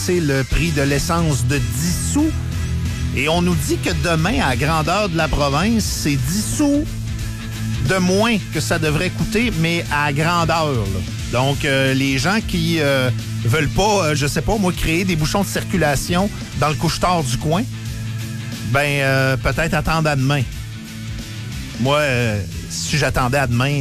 baisser le prix de l'essence de 10 sous. Et on nous dit que demain, à la grandeur de la province, c'est 10 sous de moins que ça devrait coûter, mais à grandeur. Là. Donc, les gens qui veulent pas, je sais pas, moi, créer des bouchons de circulation dans le couche-tard du coin, ben, peut-être attendre à demain. Moi, si j'attendais à demain,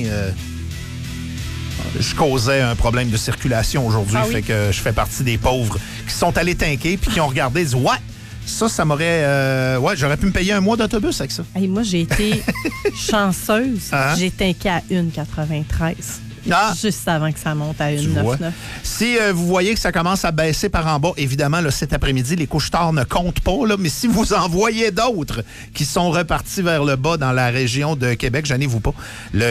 je causais un problème de circulation aujourd'hui. Fait que je fais partie des pauvres qui sont allés tanker puis qui ont regardé et dit « Ouais, ça m'aurait... j'aurais pu me payer un mois d'autobus avec ça. » Hey, moi, j'ai été chanceuse. J'ai tanké à 1,93. Juste avant que ça monte à 1,99. Si vous voyez que ça commence à baisser par en bas, évidemment, là, cet après-midi, les couche-tards ne comptent pas, là, mais si vous en voyez d'autres qui sont repartis vers le bas dans la région de Québec, gênez-vous pas, le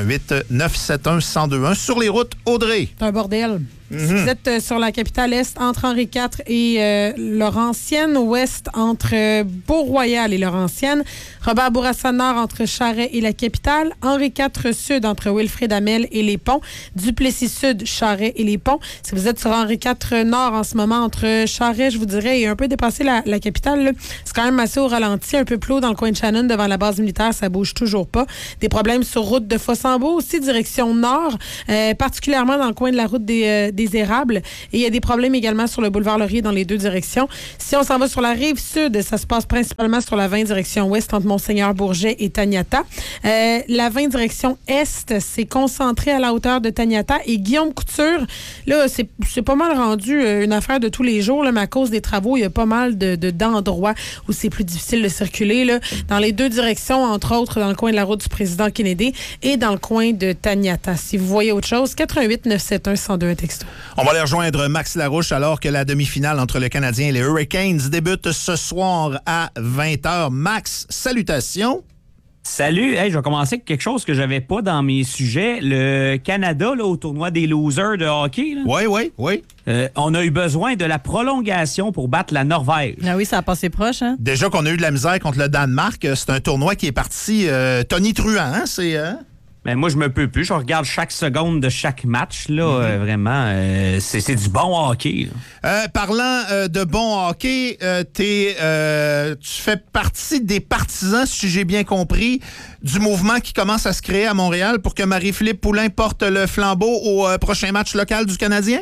418-971-1021 sur les routes Audrey. C'est un bordel. Si vous êtes sur la capitale Est, entre Henri IV et Laurentienne, Ouest entre Beau-Royal et Laurentienne, Robert Bourassa Nord entre Charest et la capitale, Henri IV Sud entre Wilfrid Hamel et les Ponts, Duplessis Sud, Charest et les Ponts. Si vous êtes sur Henri IV Nord en ce moment entre Charest, je vous dirais, et un peu dépassé la capitale, là, c'est quand même assez au ralenti, un peu plus haut dans le coin de Shannon devant la base militaire, ça bouge toujours pas. Des problèmes sur route de Fossambeau aussi, direction nord, particulièrement dans le coin de la route des Érables. Et il y a des problèmes également sur le boulevard Laurier dans les deux directions. Si on s'en va sur la rive sud, ça se passe principalement sur la 20 direction ouest entre Monseigneur-Bourget et Taniata. La 20 direction est, c'est concentré à la hauteur de Taniata. Et Guillaume Couture, là, c'est pas mal rendu une affaire de tous les jours, là, mais à cause des travaux, il y a pas mal d'endroits où c'est plus difficile de circuler, là, dans les deux directions, entre autres dans le coin de la route du président Kennedy et dans le coin de Taniata. Si vous voyez autre chose, 88-971-1021 texto. On va aller rejoindre Max Larouche alors que la demi-finale entre le Canadien et les Hurricanes débute ce soir à 20h. Max, salutations. Salut, hey, je vais commencer avec quelque chose que j'avais pas dans mes sujets. Le Canada, là, au tournoi des losers de hockey. Oui. On a eu besoin de la prolongation pour battre la Norvège. Ah oui, ça a passé proche, hein? Déjà qu'on a eu de la misère contre le Danemark, c'est un tournoi qui est parti Tony Truant, hein? C'est... Ben moi, je me peux plus. Je regarde chaque seconde de chaque match. Là, vraiment, c'est du bon hockey. Parlant de bon hockey, tu fais partie des partisans, si j'ai bien compris, du mouvement qui commence à se créer à Montréal pour que Marie-Philippe Poulin porte le flambeau au prochain match local du Canadien?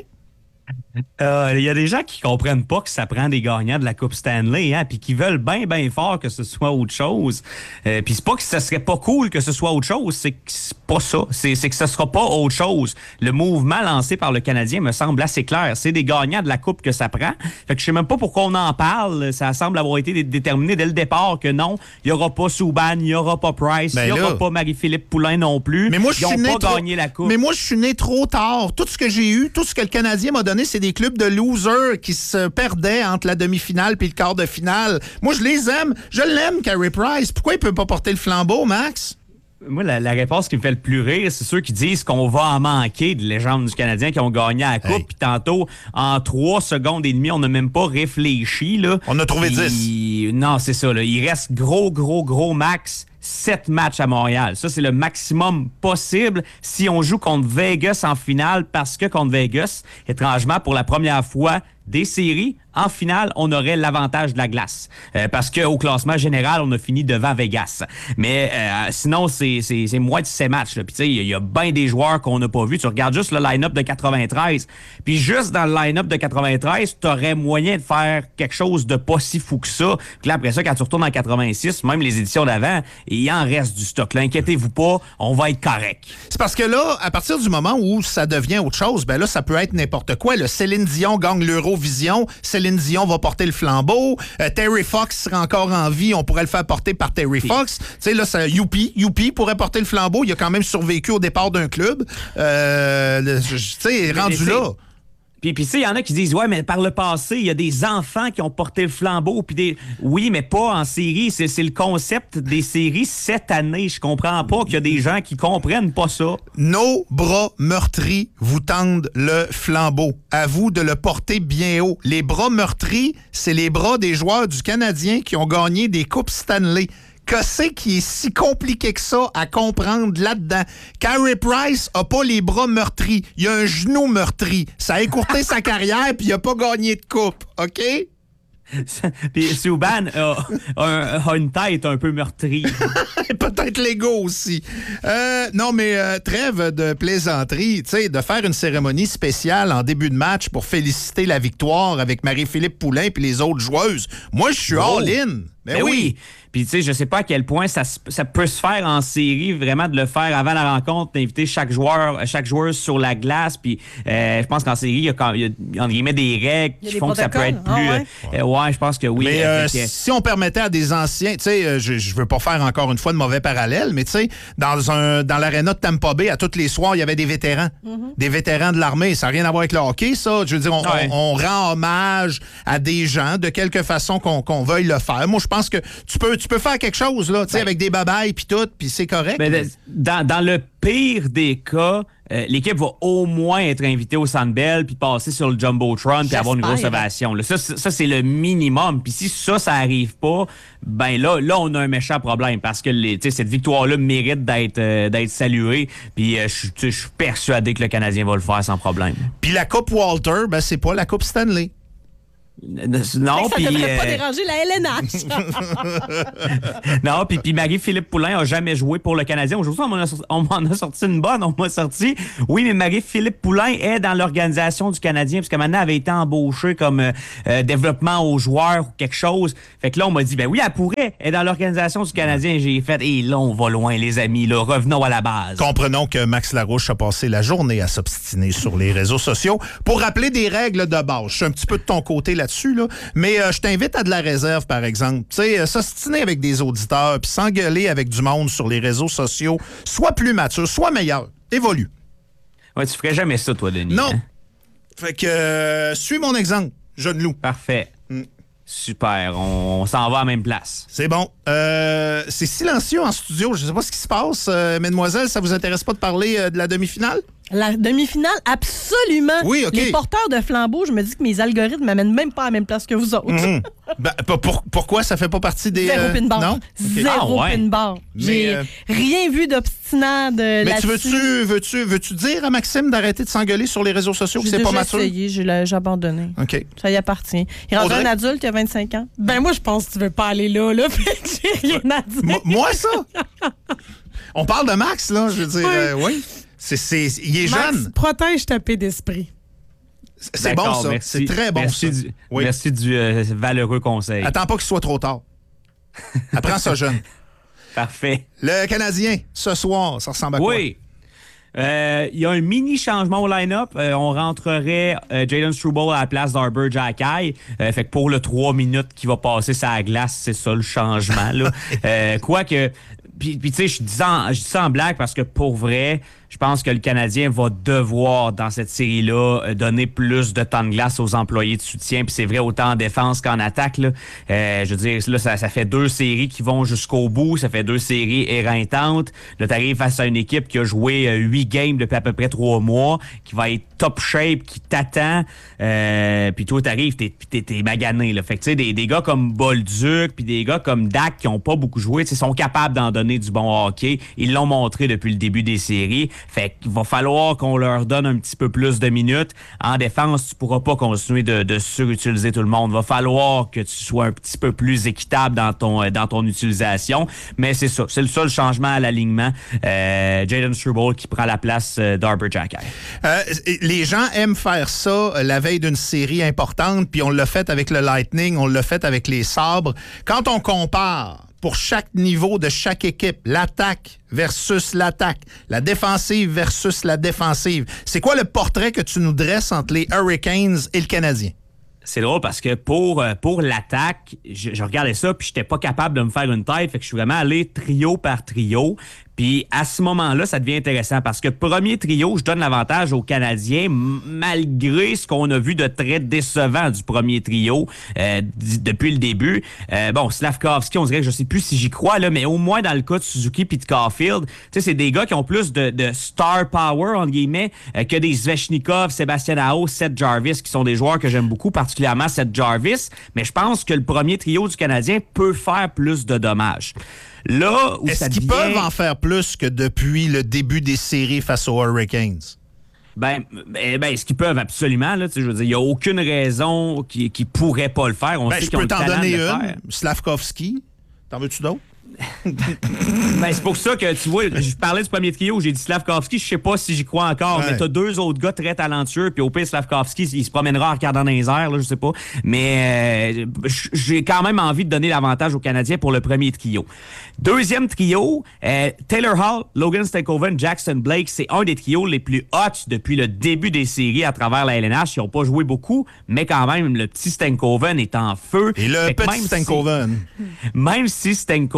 Il y a des gens qui comprennent pas que ça prend des gagnants de la Coupe Stanley, hein, puis qui veulent bien fort que ce soit autre chose. Puis c'est pas que ça serait pas cool que ce soit autre chose, c'est que c'est pas ça. C'est que ce sera pas autre chose. Le mouvement lancé par le Canadien me semble assez clair. C'est des gagnants de la Coupe que ça prend. Fait que je sais même pas pourquoi on en parle. Ça semble avoir été déterminé dès le départ que non, il y aura pas Subban, il y aura pas Price, il y aura pas Marie-Philippe Poulin non plus. Mais moi, je suis né gagné la Coupe. Mais moi, je suis né trop tard. Tout ce que j'ai eu, tout ce que le Canadien m'a donné, c'est des clubs de losers qui se perdaient entre la demi-finale puis le quart de finale. Moi, je les aime. Je l'aime, Carey Price. Pourquoi il peut pas porter le flambeau, Max? Moi, la réponse qui me fait le plus rire, c'est ceux qui disent qu'on va en manquer de légendes du Canadien qui ont gagné la Coupe. Puis tantôt, en 3 secondes et demie, on n'a même pas réfléchi. Là. On a trouvé 10. Non, c'est ça. Là. Il reste gros max 7 matchs à Montréal. Ça, c'est le maximum possible si on joue contre Vegas en finale parce que contre Vegas, étrangement, pour la première fois des séries, en finale, on aurait l'avantage de la glace. Parce qu'au classement général, on a fini devant Vegas. Mais sinon, c'est moins de 7 matchs. Puis tu sais, il y a bien des joueurs qu'on n'a pas vus. Tu regardes juste le line-up de 93. Puis juste dans le line-up de 93, tu aurais moyen de faire quelque chose de pas si fou que ça. Puis là, après ça, quand tu retournes en 86, même les éditions d'avant, il en reste du stock. Là, inquiétez-vous pas, on va être correct. C'est parce que là, à partir du moment où ça devient autre chose, ben là, ça peut être n'importe quoi. Le Céline Dion gagne l'Eurovision. Céline Dion va porter le flambeau. Terry Fox sera encore en vie. On pourrait le faire porter par Terry Fox. Tu sais, là, Youpi pourrait porter le flambeau. Il a quand même survécu au départ d'un club. Tu sais, rendu là. Puis tu sais, il y en a qui disent, ouais, mais par le passé, il y a des enfants qui ont porté le flambeau. Puis oui, mais pas en série. C'est le concept des séries cette année. Je comprends pas qu'il y a des gens qui comprennent pas ça. Nos bras meurtris vous tendent le flambeau. À vous de le porter bien haut. Les bras meurtris, c'est les bras des joueurs du Canadien qui ont gagné des Coupes Stanley. Qu'est-ce qui est si compliqué que ça à comprendre là-dedans? Carey Price a pas les bras meurtris. Il a un genou meurtri. Ça a écourté sa carrière puis il a pas gagné de coupe. OK? Puis Subban a une tête un peu meurtrie. Peut-être l'ego aussi. Non, mais trêve de plaisanterie. Tu sais, de faire une cérémonie spéciale en début de match pour féliciter la victoire avec Marie-Philippe Poulin puis les autres joueuses. Moi, je suis all-in. Ben oui. Puis, tu sais, je sais pas à quel point ça peut se faire en série, vraiment de le faire avant la rencontre, d'inviter chaque joueuse sur la glace. Puis, je pense qu'en série, il y a entre guillemets des règles qui font que ça peut être plus... ouais, je pense que oui. Mais si on permettait à des anciens... Tu sais, je veux pas faire encore une fois de mauvais parallèles, mais tu sais, dans l'aréna de Tampa Bay, à tous les soirs, il y avait des vétérans. Des vétérans de l'armée. Ça n'a rien à voir avec le hockey, ça. Je veux dire, on rend hommage à des gens de quelque façon qu'on veuille le faire. Moi, je pense que tu peux faire quelque chose là, avec des babayes puis tout, puis c'est correct. Mais dans le pire des cas, l'équipe va au moins être invitée au Centre Bell puis passer sur le Jumbotron puis avoir une grosse ovation. Là. Ça, c'est le minimum. Puis si ça arrive pas, ben là, on a un méchant problème parce que cette victoire-là mérite d'être saluée. Puis je suis persuadé que le Canadien va le faire sans problème. Puis la Coupe Walter, ben c'est pas la Coupe Stanley. Non, puis ça devrait pas déranger la LNH. Non, puis Marie-Philippe Poulin a jamais joué pour le Canadien. Aujourd'hui, on m'en a sorti une bonne. On m'a sorti. Oui, mais Marie-Philippe Poulin est dans l'organisation du Canadien parce que maintenant, elle avait été embauchée comme développement aux joueurs ou quelque chose. Fait que là, on m'a dit, ben oui, elle pourrait être dans l'organisation du Canadien. J'ai fait, et là, on va loin, les amis. Là, revenons à la base. Comprenons que Max Larouche a passé la journée à s'obstiner sur les réseaux sociaux pour rappeler des règles de base. Je suis un petit peu de ton côté là-dessus. Mais je t'invite à de la réserve, par exemple. Tu sais, s'ostiner avec des auditeurs puis s'engueuler avec du monde sur les réseaux sociaux. Sois plus mature, sois meilleur. Évolue. Ouais, tu ferais jamais ça, toi, Denis. Non. Hein? Fait que suis mon exemple, jeune loup. Parfait. Super. On s'en va à la même place. C'est bon. C'est silencieux en studio. Je ne sais pas ce qui se passe. Mesdemoiselles, ça vous intéresse pas de parler de la demi-finale? La demi-finale, absolument. Oui, OK. Les porteurs de flambeaux, je me dis que mes algorithmes m'amènent même pas à la même place que vous autres. Ben, pourquoi ça fait pas partie des... Zéro pin bar. Non? Zéro pin bar. J'ai rien vu d'obstinant de là-dessus. Mais veux-tu dire à Maxime d'arrêter de s'engueuler sur les réseaux sociaux que c'est pas mature? J'ai abandonné. OK. Ça y appartient. Il est rendu un adulte, il a 25 ans. Ben moi, je pense que tu veux pas aller là. J'ai rien à dire. Moi, ça? On parle de Max, là, je veux dire. Oui. Il est Max, jeune. Protège ta paix d'esprit. C'est bon, ça. C'est très bon, ça. Merci du valeureux conseil. Attends pas qu'il soit trop tard. Apprends ça jeune. Parfait. Le Canadien, ce soir, ça ressemble à quoi? Oui. Il y a un mini changement au line-up. On rentrerait Jayden Struble à la place d'Arber Xhekaj. Fait que pour le 3 minutes qui va passer sur la glace, c'est ça le changement. Là. Quoique... Puis tu sais, je dis ça en blague parce que pour vrai, je pense que le Canadien va devoir, dans cette série-là, donner plus de temps de glace aux employés de soutien. Puis c'est vrai autant en défense qu'en attaque. Là. Je veux dire, là, ça fait 2 séries qui vont jusqu'au bout. Ça fait 2 séries éreintantes. Là, t'arrives face à une équipe qui a joué 8 games depuis à peu près 3 mois, qui va être top shape, qui t'attend. Puis toi, t'arrives, t'es magané. Là. Fait que tu sais, des gars comme Bolduc, puis des gars comme Dak qui ont pas beaucoup joué, sont capables d'en donner du bon hockey. Ils l'ont montré depuis le début des séries. Fait qu'il va falloir qu'on leur donne un petit peu plus de minutes. En défense, tu pourras pas continuer de surutiliser tout le monde. Va falloir que tu sois un petit peu plus équitable dans ton utilisation. Mais c'est ça. C'est le seul changement à l'alignement. Jayden Struble qui prend la place d'Arber Xhekaj. Les gens aiment faire ça la veille d'une série importante, puis on l'a fait avec le Lightning, on l'a fait avec les Sabres. Quand on compare pour chaque niveau de chaque équipe, l'attaque versus l'attaque, la défensive versus la défensive. C'est quoi le portrait que tu nous dresses entre les Hurricanes et le Canadien? C'est drôle parce que pour l'attaque, je regardais ça puis j'étais pas capable de me faire une tête. Fait que je suis vraiment allé trio par trio. Puis à ce moment-là, ça devient intéressant parce que premier trio, je donne l'avantage aux Canadiens malgré ce qu'on a vu de très décevant du premier trio depuis le début. Slavkovski, on dirait que je sais plus si j'y crois, là, mais au moins dans le cas de Suzuki puis de Caulfield, tu sais, c'est des gars qui ont plus de star power, entre guillemets, que des Svechnikov, Sébastien Aho, Seth Jarvis, qui sont des joueurs que j'aime beaucoup, particulièrement Seth Jarvis. Mais je pense que le premier trio du Canadien peut faire plus de dommages. Là où est-ce qu'ils peuvent en faire plus que depuis le début des séries face aux Hurricanes? Est-ce qu'ils peuvent absolument? Là, je veux dire, il n'y a aucune raison qu'ils ne pourraient pas le faire. Je peux t'en donner une. Slavkovski. T'en veux-tu d'autres? C'est pour ça que, tu vois, je parlais du premier trio, j'ai dit Slavkovski, je sais pas si j'y crois encore, mais t'as 2 autres gars très talentueux, puis au pire, Slavkovski, il se promènera en regardant dans les airs, là, je sais pas. Mais j'ai quand même envie de donner l'avantage aux Canadiens pour le premier trio. Deuxième trio, Taylor Hall, Logan Stankoven, Jackson Blake, c'est un des trios les plus hot depuis le début des séries à travers la LNH. Ils n'ont pas joué beaucoup, mais quand même, le petit Stankoven est en feu. Et le petit Stankoven. Même si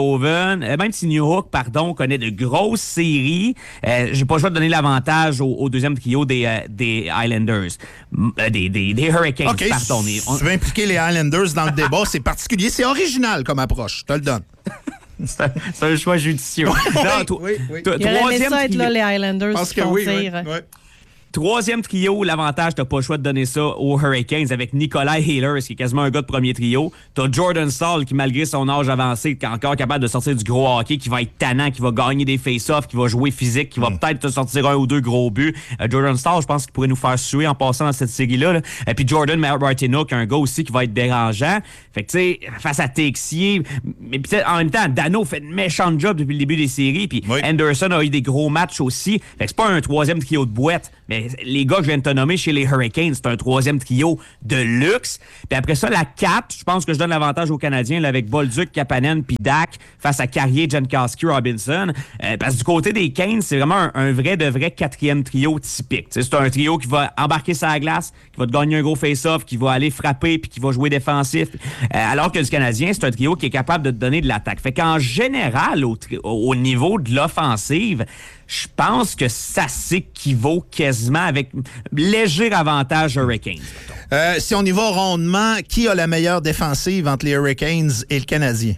New Hook, connaît de grosses séries, j'ai pas le choix de donner l'avantage au deuxième trio des Islanders. Des Hurricanes, okay, pardon. Tu veux impliquer les Islanders dans le débat, c'est particulier. C'est original comme approche, je te le donne. C'est un choix judicieux. Oui. Il aurait aimé ça être là, les Islanders. Parce que oui. Troisième trio, l'avantage, t'as pas le choix de donner ça aux Hurricanes avec Nikolai Ehlers, qui est quasiment un gars de premier trio. T'as Jordan Staal, qui malgré son âge avancé, qui est encore capable de sortir du gros hockey, qui va être tannant, qui va gagner des face-offs, qui va jouer physique, qui va peut-être te sortir 1 ou 2 gros buts. Jordan Staal, je pense qu'il pourrait nous faire suer en passant dans cette série-là. Et puis Jordan Martinook, un gars aussi qui va être dérangeant. Fait que tu sais, face à Texier, mais peut-être en même temps, Dano fait une méchante job depuis le début des séries, puis Anderson a eu des gros matchs aussi. Fait que c'est pas un troisième trio de boîte, mais les gars que je viens de te nommer chez les Hurricanes, c'est un troisième trio de luxe. Puis après ça, la 4, je pense que je donne l'avantage aux Canadiens là, avec Bolduc, Kapanen puis Dak face à Carrier, Jankowski, Robinson. Parce que du côté des Canes, c'est vraiment un vrai de vrai quatrième trio typique. T'sais, c'est un trio qui va embarquer sa glace, qui va te gagner un gros face-off, qui va aller frapper puis qui va jouer défensif. Alors que le Canadien, c'est un trio qui est capable de te donner de l'attaque. Fait qu'en général, au niveau de l'offensive, je pense que ça s'équivaut quasiment avec léger avantage Hurricanes. Si on y va rondement, qui a la meilleure défensive entre les Hurricanes et le Canadien?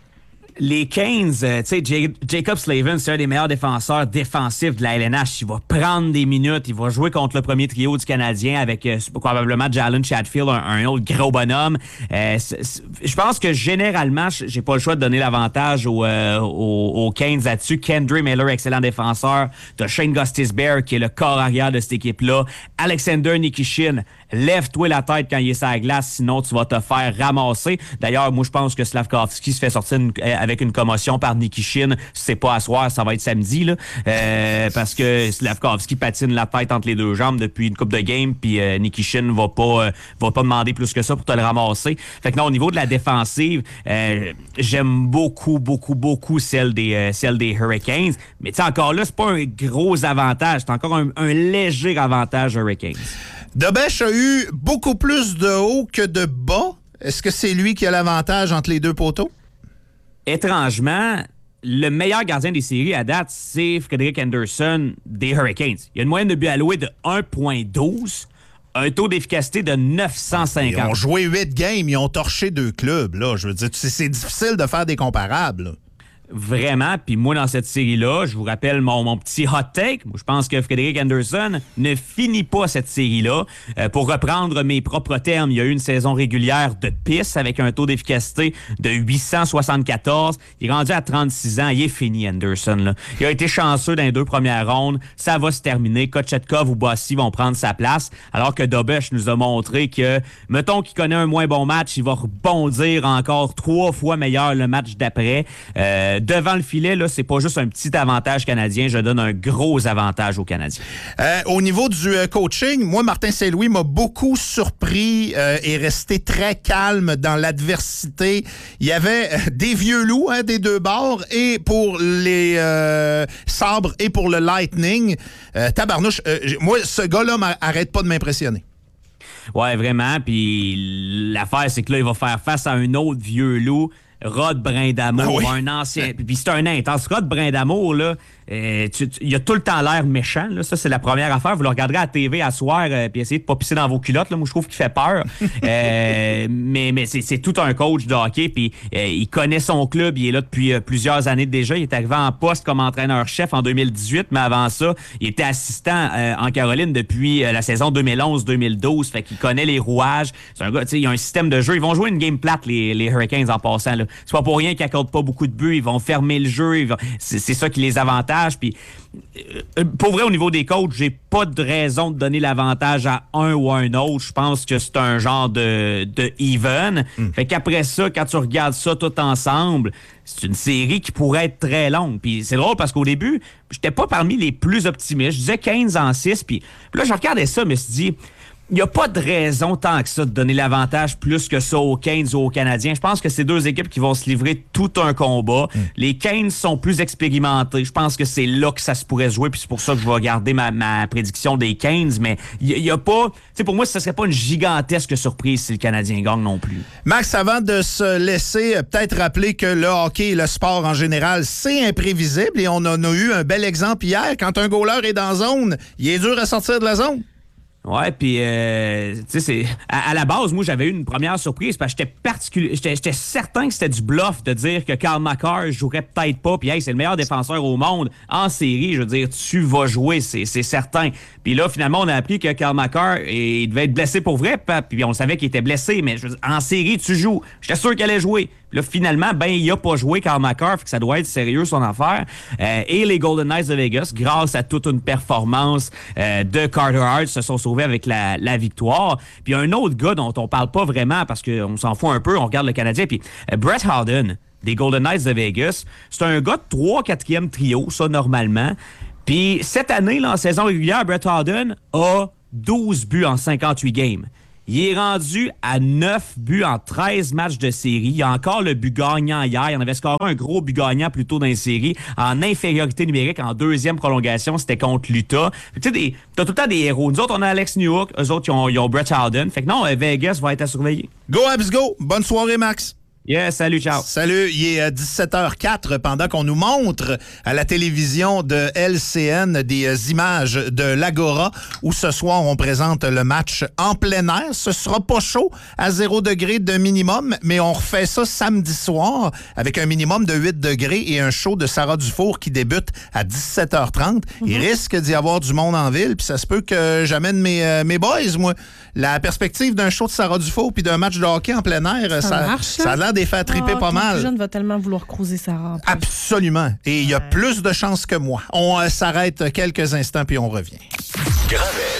Les Canes, tu sais, Jacob Slavin, c'est un des meilleurs défenseurs défensifs de la LNH. Il va prendre des minutes, il va jouer contre le premier trio du Canadien avec probablement Jalen Chatfield, un autre gros bonhomme. Je pense que généralement, j'ai pas le choix de donner l'avantage aux Canes là-dessus. Kendry Miller, excellent défenseur. T'as Shane Gostisbehere, qui est le corps arrière de cette équipe-là. Alexander Nikishin, lève-toi la tête quand il est sur la glace, sinon tu vas te faire ramasser. D'ailleurs, moi, je pense que Slavkovski se fait sortir avec une commotion par Nikishin. Si c'est pas à soir, ça va être samedi, là. Parce que Slavkovski patine la tête entre les deux jambes depuis une couple de games, puis Nikishin va pas demander plus que ça pour te le ramasser. Fait que non, au niveau de la défensive, j'aime beaucoup celle des Hurricanes. Mais tu sais, encore là, c'est pas un gros avantage. C'est encore un léger avantage Hurricanes. Dobech a eu beaucoup plus de haut que de bas. Est-ce que c'est lui qui a l'avantage entre les deux poteaux? Étrangement, le meilleur gardien des séries à date, c'est Frederik Andersen des Hurricanes. Il y a une moyenne de buts alloués de 1,12, un taux d'efficacité de 950. Ils ont joué 8 games, ils ont torché 2 clubs. Là. Je veux dire, c'est difficile de faire des comparables. Là. Vraiment, puis moi, dans cette série-là, je vous rappelle mon petit hot take. Moi, je pense que Frederik Andersen ne finit pas cette série-là. Pour reprendre mes propres termes, il y a eu une saison régulière de pisse avec un taux d'efficacité de 874. Il est rendu à 36 ans. Il est fini, Andersen. Là. Il a été chanceux dans les 2 premières rondes. Ça va se terminer. Kochetkov ou Bossy vont prendre sa place. Alors que Dobech nous a montré que, mettons qu'il connaît un moins bon match, il va rebondir encore 3 fois meilleur le match d'après. Devant le filet, là, c'est pas juste un petit avantage canadien. Je donne un gros avantage aux Canadiens. Au niveau du coaching, moi, Martin Saint-Louis m'a beaucoup surpris et resté très calme dans l'adversité. Il y avait des vieux loups des deux bords, et pour les Sabres et pour le Lightning. Tabarnouche, moi, ce gars-là arrête pas de m'impressionner. Ouais, vraiment. Puis l'affaire, c'est que là, il va faire face à un autre vieux loup, Rod Brindamour, un ancien. Puis c'est un intense. Rod Brindamour, là, il a tout le temps l'air méchant. Là. Ça, c'est la première affaire. Vous le regarderez à la TV à soir puis essayez de pas pisser dans vos culottes. Là. Moi, je trouve qu'il fait peur. Mais c'est tout un coach de hockey. Puis il connaît son club. Il est là depuis plusieurs années déjà. Il est arrivé en poste comme entraîneur-chef en 2018. Mais avant ça, il était assistant en Caroline depuis la saison 2011-2012. Fait qu'il connaît les rouages. C'est un gars, tu sais, il y a un système de jeu. Ils vont jouer une game plate, les Hurricanes, en passant. Là. C'est pas pour rien qu'ils accordent pas beaucoup de buts. Ils vont fermer le jeu. C'est ça qui les avantage. Puis, pour vrai, au niveau des coachs, j'ai pas de raison de donner l'avantage à un ou à un autre. Je pense que c'est un genre de even. Fait qu'après ça, quand tu regardes ça tout ensemble, c'est une série qui pourrait être très longue. Puis c'est drôle parce qu'au début, j'étais pas parmi les plus optimistes. Je disais 15-6. Puis là, je regardais ça, je me suis dit... Il n'y a pas de raison tant que ça de donner l'avantage plus que ça aux Canes ou aux Canadiens. Je pense que c'est deux équipes qui vont se livrer tout un combat. Les Canes sont plus expérimentés. Je pense que c'est là que ça se pourrait jouer. Puis c'est pour ça que je vais garder ma prédiction des Canes. Mais il y a pas... Tu sais, pour moi, ce serait pas une gigantesque surprise si le Canadien gagne non plus. Max, avant de se laisser, peut-être rappeler que le hockey et le sport en général, c'est imprévisible. Et on en a eu un bel exemple hier. Quand un goaler est dans zone, il est dur à sortir de la zone. Ouais, puis tu sais, c'est à la base, moi j'avais eu une première surprise parce que j'étais certain que c'était du bluff de dire que Cale Makar jouerait peut-être pas, puis hey, c'est le meilleur défenseur au monde en série, je veux dire, tu vas jouer, c'est certain. Puis là, finalement, on a appris que Cale Makar, il devait être blessé pour vrai, puis on savait qu'il était blessé, mais je veux dire, en série, tu joues. J'étais sûr qu'il allait jouer. Puis là, finalement, il a pas joué Cale Makar, fait que ça doit être sérieux son affaire. Et les Golden Knights de Vegas, grâce à toute une performance de Carter Hart, se sont sauvés avec la victoire. Puis un autre gars dont on parle pas vraiment parce qu'on s'en fout un peu, on regarde le Canadien, puis Brett Howden des Golden Knights de Vegas, c'est un gars de 3-4e trio, ça normalement. Puis cette année, là, en saison régulière, Brett Howden a 12 buts en 58 games. Il est rendu à 9 buts en 13 matchs de série. Il y a encore le but gagnant hier. Il en avait scoré un gros but gagnant plus tôt dans les séries en infériorité numérique en deuxième prolongation. C'était contre l'Utah. Tu sais, t'as tout le temps des héros. Nous autres, on a Alex Newhook. Eux autres, ils ont Brett Howden. Fait que non, Vegas va être à surveiller. Go, Habs, go! Bonne soirée, Max! Yeah, salut, ciao. Salut, il est 17h04 pendant qu'on nous montre à la télévision de LCN des images de l'Agora où ce soir on présente le match en plein air. Ce sera pas chaud à 0 degré de minimum, mais on refait ça samedi soir avec un minimum de 8 degrés et un show de Sarah Dufour qui débute à 17h30. Il risque d'y avoir du monde en ville, puis ça se peut que j'amène mes boys, moi. La perspective d'un show de Sarah Dufour puis d'un match de hockey en plein air, ça a l'air de les faire triper pas mal. Le jeune va tellement vouloir cruiser Sarah. Absolument. Et il y a plus de chances que moi. On s'arrête quelques instants puis on revient. Gravel.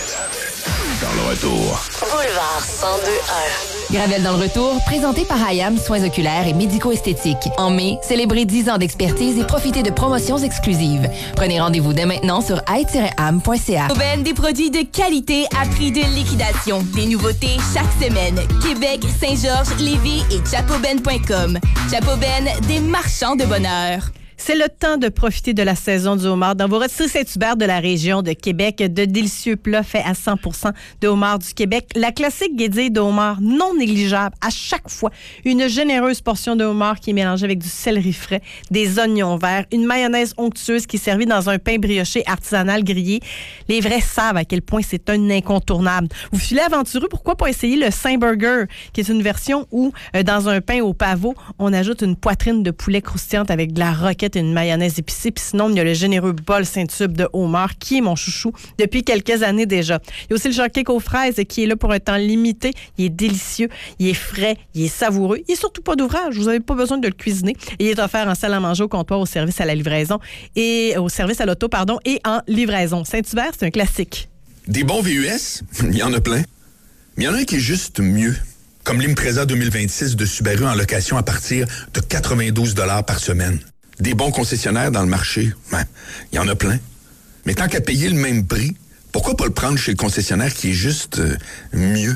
Dans le retour. Boulevard 102.1. Gravel dans le retour, présenté par IAM Soins oculaires et médico-esthétiques. En mai, célébrez 10 ans d'expertise et profitez de promotions exclusives. Prenez rendez-vous dès maintenant sur i-am.ca. Chapoben, des produits de qualité à prix de liquidation. Des nouveautés chaque semaine. Québec, Saint-Georges, Lévis et chapoben.com. Chapoben, des marchands de bonheur. C'est le temps de profiter de la saison du homard. Dans vos rôtisseries Saint-Hubert de la région de Québec, de délicieux plats faits à 100% de homard du Québec. La classique guédille de homard non négligeable à chaque fois. Une généreuse portion de homard qui est mélangée avec du céleri frais, des oignons verts, une mayonnaise onctueuse qui est servie dans un pain brioché artisanal grillé. Les vrais savent à quel point c'est un incontournable. Vous filez aventureux, pourquoi pas essayer le Saint-Burger, qui est une version où, dans un pain au pavot, on ajoute une poitrine de poulet croustillante avec de la roquette et une mayonnaise épicée. Puis sinon, il y a le généreux bol Saint-Tube de homard qui est mon chouchou depuis quelques années déjà. Il y a aussi le shortcake aux fraises qui est là pour un temps limité. Il est délicieux, il est frais, il est savoureux. Il est surtout pas d'ouvrage. Vous n'avez pas besoin de le cuisiner. Et il est offert en salle à manger au comptoir, au service à la livraison et au service à l'auto, et en livraison. Saint-Hubert, c'est un classique. Des bons VUS, il y en a plein. Mais il y en a un qui est juste mieux. Comme l'Impreza 2026 de Subaru en location à partir de 92 $ par semaine. Des bons concessionnaires dans le marché, il y en a plein. Mais tant qu'à payer le même prix, pourquoi pas le prendre chez le concessionnaire qui est juste mieux?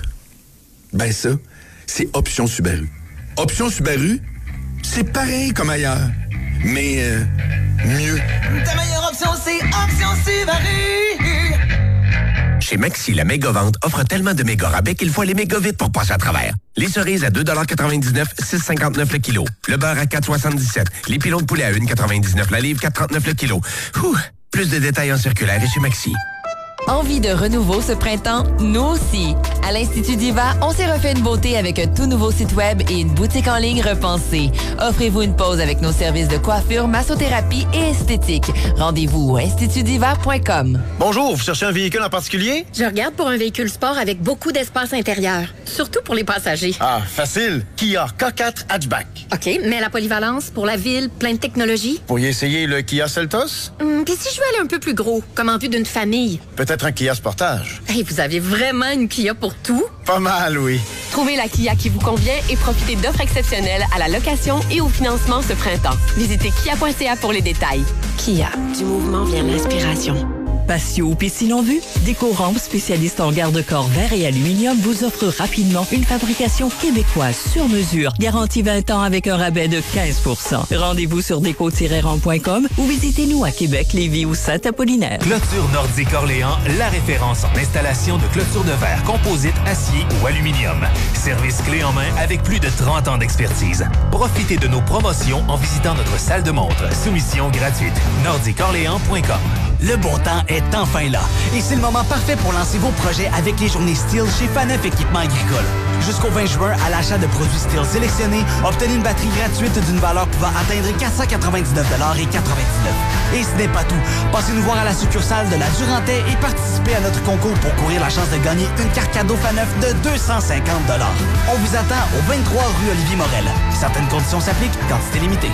Ben ça, c'est Option Subaru. Option Subaru, c'est pareil comme ailleurs, mais mieux. Ta meilleure option, c'est Option Subaru. Chez Maxi, la méga-vente offre tellement de méga rabais qu'il faut aller méga vite pour passer à travers. Les cerises à 2,99 $, 6,59 le kilo. Le beurre à 4,77 $. Les pilons de poulet à 1,99 la livre, 4,39 le kilo. Plus de détails en circulaire et chez Maxi. Envie de renouveau ce printemps? Nous aussi! À l'Institut Diva, on s'est refait une beauté avec un tout nouveau site web et une boutique en ligne repensée. Offrez-vous une pause avec nos services de coiffure, massothérapie et esthétique. Rendez-vous au institutdiva.com. Bonjour, vous cherchez un véhicule en particulier? Je regarde pour un véhicule sport avec beaucoup d'espace intérieur, surtout pour les passagers. Ah, facile! Kia K4 Hatchback. OK, mais la polyvalence pour la ville, plein de technologies? Vous pourriez essayer le Kia Seltos? Puis si je veux aller un peu plus gros, comme en vue d'une famille? Peut-être un Kia Sportage. Hey, vous avez vraiment une Kia pour tout? Pas mal, oui. Trouvez la Kia qui vous convient et profitez d'offres exceptionnelles à la location et au financement ce printemps. Visitez kia.ca pour les détails. Kia, du mouvement vient l'inspiration. Patio ou piscine en vue, Décorampe, spécialiste en garde-corps verre et aluminium, vous offre rapidement une fabrication québécoise sur mesure, garantie 20 ans avec un rabais de 15 %. Rendez-vous sur déco-rampe.com ou visitez-nous à Québec, Lévis ou Saint-Apollinaire. Clôture Nordique Orléans, la référence en installation de clôture de verre, composite, acier ou aluminium. Service clé en main avec plus de 30 ans d'expertise. Profitez de nos promotions en visitant notre salle de montre. Soumission gratuite. nordiqueorléans.com. Le bon temps est enfin là. Et c'est le moment parfait pour lancer vos projets avec les journées Steel chez Faneuf Équipement Agricole. Jusqu'au 20 juin, à l'achat de produits Steel sélectionnés, obtenez une batterie gratuite d'une valeur pouvant atteindre 499,99 $. Et ce n'est pas tout. Passez nous voir à la succursale de la Durantais et participez à notre concours pour courir la chance de gagner une carte cadeau Faneuf de 250 $. On vous attend au 23 rue Olivier Morel. Certaines conditions s'appliquent, quantité limitée.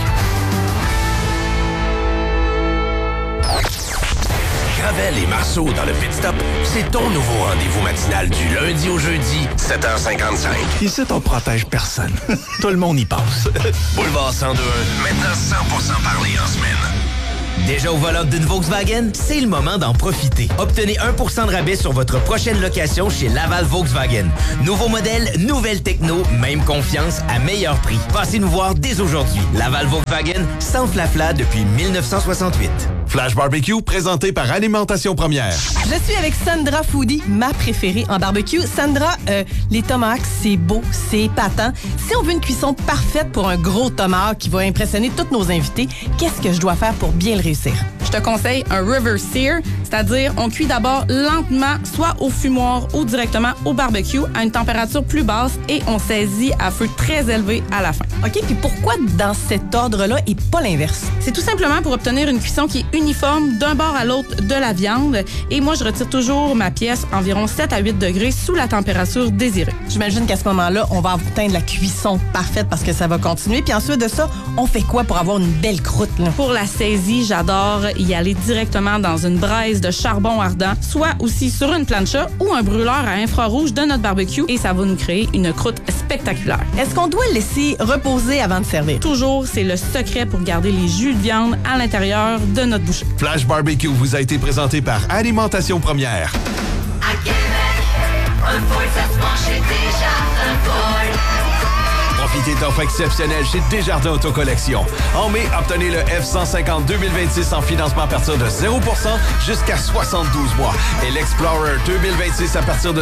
Gravel et Marceau dans le Pit Stop, c'est ton nouveau rendez-vous matinal du lundi au jeudi, 7h55. Ici, on protège personne. Tout le monde y passe. Boulevard 102, maintenant 100% parlé en semaine. Déjà au volant d'une Volkswagen? C'est le moment d'en profiter. Obtenez 1% de rabais sur votre prochaine location chez Laval Volkswagen. Nouveau modèle, nouvelle techno, même confiance à meilleur prix. Passez nous voir dès aujourd'hui. Laval Volkswagen, sans flafla depuis 1968. Flash Barbecue, présenté par Alimentation Première. Je suis avec Sandra Foodie, ma préférée en barbecue. Sandra, les tomahawks, c'est beau, c'est épatant. Si on veut une cuisson parfaite pour un gros tomahawk qui va impressionner tous nos invités, qu'est-ce que je dois faire pour bien le réussir? Je te conseille un river sear, c'est-à-dire on cuit d'abord lentement, soit au fumoir ou directement au barbecue à une température plus basse et on saisit à feu très élevé à la fin. OK, puis pourquoi dans cet ordre-là et pas l'inverse? C'est tout simplement pour obtenir une cuisson qui est uniforme d'un bord à l'autre de la viande. Et moi, je retire toujours ma pièce environ 7 à 8 degrés sous la température désirée. J'imagine qu'à ce moment-là, on va atteindre la cuisson parfaite parce que ça va continuer. Puis ensuite de ça, on fait quoi pour avoir une belle croûte, là? Pour la saisie, j'adore y aller directement dans une braise de charbon ardent, soit aussi sur une plancha ou un brûleur à infrarouge de notre barbecue. Et ça va nous créer une croûte spectaculaire. Est-ce qu'on doit le laisser reposer avant de servir? Toujours, c'est le secret pour garder les jus de viande à l'intérieur de notre bouchée. Flash Barbecue vous a été présenté par Alimentation Première. À Québec, un Ford, ça se mange chez Desjardins Ford. Profitez d'offres exceptionnelles chez Desjardins Autocollection. En mai, obtenez le F-150 2026 en financement à partir de 0% jusqu'à 72 mois. Et l'Explorer 2026 à partir de